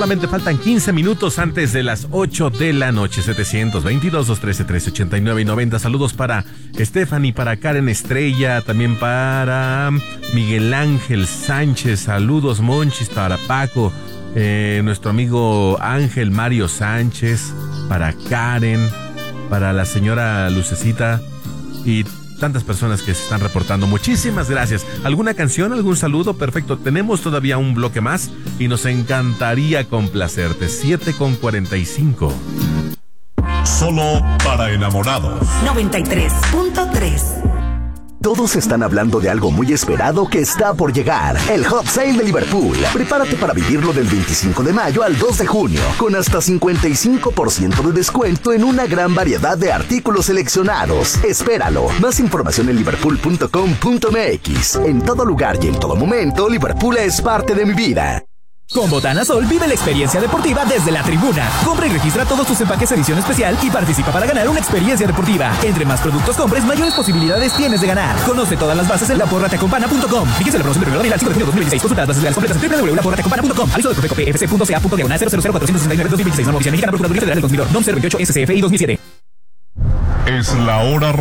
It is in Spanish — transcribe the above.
Solamente faltan 15 minutos antes de las 8 de la noche. 722-213-1389 y 90. Saludos para Stephanie, para Karen Estrella, también para Miguel Ángel Sánchez. Saludos, Monchis, para Paco, nuestro amigo Ángel Mario Sánchez, para Karen, para la señora Lucecita y tantas personas que se están reportando. Muchísimas gracias. ¿Alguna canción, algún saludo? Perfecto. Tenemos todavía un bloque más y nos encantaría complacerte. 7:45. Solo para enamorados. 93.3. Todos están hablando de algo muy esperado que está por llegar. El Hot Sale de Liverpool. Prepárate para vivirlo del 25 de mayo al 2 de junio, con hasta 55% de descuento en una gran variedad de artículos seleccionados. Espéralo. Más información en liverpool.com.mx. En todo lugar y en todo momento, Liverpool es parte de mi vida. Con Botana Sol vive la experiencia deportiva desde la tribuna. Compra y registra todos tus empaques edición especial y participa para ganar una experiencia deportiva. Entre más productos compres, mayores posibilidades tienes de ganar. Conoce todas las bases en laporrateacompana.com. Fíjese la promoción de primero al 5 de junio 2016. Consulta las bases legales completas en www.laporrateacompana.com. Aviso de Profeco PFC.ca.diagonal 00469-2016. Norma oficial mexicana, Procuraduría Federal del Consumidor. NOM 028 SCFI 2007. Es la hora